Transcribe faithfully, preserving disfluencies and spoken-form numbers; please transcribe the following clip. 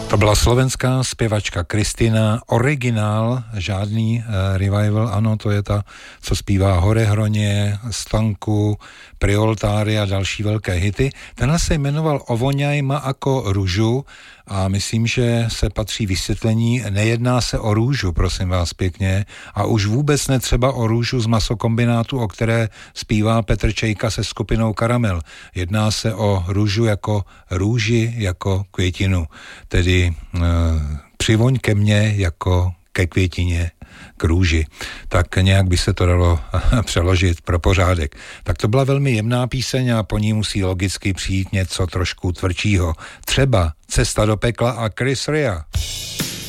To byla slovenská zpěvačka Kristina, originál, žádný uh, revival, ano, to je ta, co zpívá Horehroně, Stanku, Prioltáry a další velké hity. Tenhle se jmenoval Ovoňaj ma ako růžu a myslím, že se patří vysvětlení, nejedná se o růžu, prosím vás pěkně, a už vůbec netřeba o růžu z masokombinátu, o které zpívá Petr Čejka se skupinou Karamel. Jedná se o růžu jako růži, jako květinu, tedy e, přivoň ke mně jako ke květině, k růži. Tak nějak by se to dalo přeložit pro pořádek. Tak to byla velmi jemná píseň a po ní musí logicky přijít něco trošku tvrdšího. Třeba Cesta do pekla a Chris Rea.